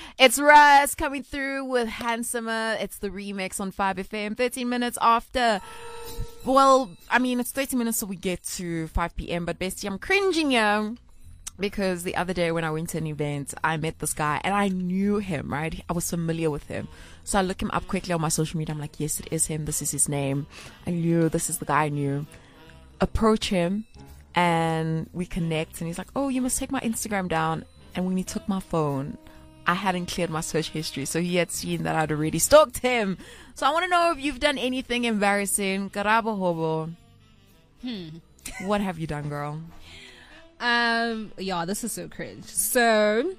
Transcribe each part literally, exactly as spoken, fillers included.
It's Russ coming through with Handsomer. It's the remix on five F M. thirteen minutes after. Well, I mean, it's thirty minutes so we get to five p.m. But bestie, I'm cringing here because the other day when I went to an event, I met this guy and I knew him, right? I was familiar with him. So I look him up quickly on my social media. I'm like, yes, it is him. This is his name. I knew this is the guy I knew. Approach him and we connect. And he's like, oh, you must take my Instagram down. And when he took my phone, I hadn't cleared my search history. So he had seen that I'd already stalked him. So I want to know if you've done anything embarrassing. Karabo Hobo. Hmm. What have you done, girl? Um, yeah, this is so cringe. So,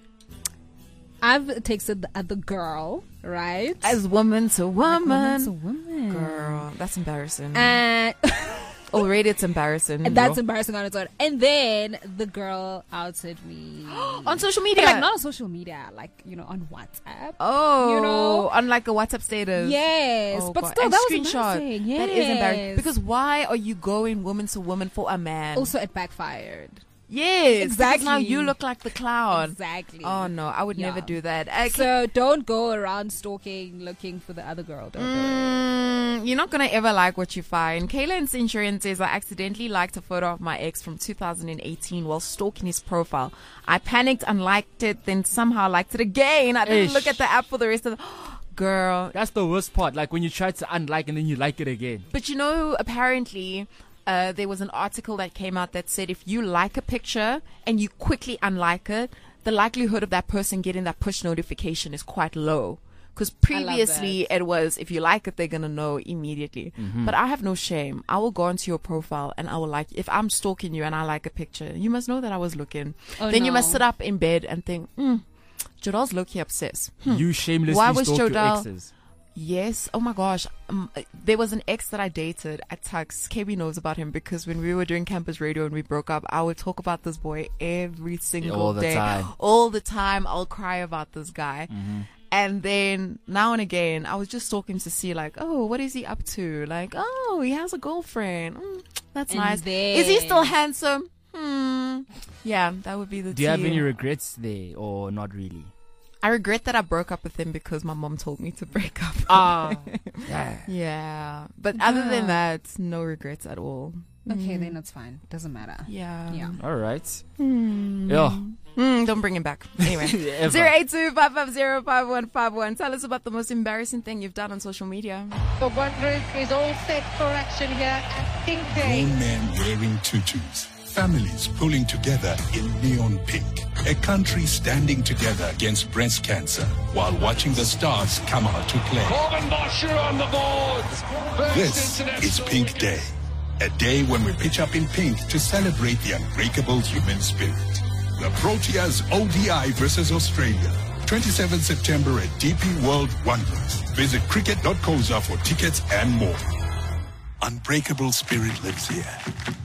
I've texted the other girl, right? As woman to woman. Like woman to woman. Girl, that's embarrassing. And already it's embarrassing. And that's embarrassing on its own. And then the girl outed me. On social media? Like, not on social media, like, you know, on WhatsApp. Oh. You know? On like a WhatsApp status. Yes. Oh, but God. still, and that screenshot. was embarrassing. Yes. That is embarrassing. Because why are you going woman to woman for a man? Also, it backfired. Yes, exactly. Now you look like the clown. Exactly. Oh no, I would yeah. never do that. Okay. So don't go around stalking, looking for the other girl. Don't mm, do it. You're not gonna ever like what you find. Kayla Insurance says, I accidentally liked a photo of my ex from two thousand eighteen while stalking his profile. I panicked, unliked it, then somehow liked it again. I didn't Ish. look at the app for the rest of the... Girl. That's the worst part. Like when you try to unlike and then you like it again. But you know, apparently... Uh, there was an article that came out that said if you like a picture and you quickly unlike it, the likelihood of that person getting that push notification is quite low. Because previously it was, if you like it, they're going to know immediately. Mm-hmm. But I have no shame. I will go onto your profile and I will like, if I'm stalking you and I like a picture, you must know that I was looking. Oh, then no. you must sit up in bed and think, hmm, Jodal's low-key obsessed. Hmm. You shamelessly Why was stalk Jodal- your exes. Yes. Oh my gosh. Um, there was an ex that I dated at Tux. K B knows about him because when we were doing campus radio and we broke up, I would talk about this boy every single All the day. time. All the time. I'll cry about this guy. Mm-hmm. And then now and again, I was just stalking to see like, oh, what is he up to? Like, oh, he has a girlfriend. Mm, that's and nice. Then... Is he still handsome? Hmm. Yeah, that would be the Do you tea. have any regrets there or not really? I regret that I broke up with him because my mom told me to break up. Ah, yeah. Yeah. But yeah. other than that, no regrets at all. Okay, mm. then it's fine. Doesn't matter. Yeah. Yeah. All right. Mm. Yeah. Mm, don't bring him back. Anyway. zero eight two five five zero five one five one. Tell us about the most embarrassing thing you've done on social media. The One Group is all set for action here at Pink Day. Grown men wearing tutus. Families pulling together in neon pink. A country standing together against breast cancer while watching the stars come out to play. Corbin Bosher on the board. This is Pink Day. A day when we pitch up in pink to celebrate the unbreakable human spirit. The Proteas O D I versus Australia. twenty-seventh September at D P World Wanderers. Visit cricket dot co dot za for tickets and more. Unbreakable spirit lives here.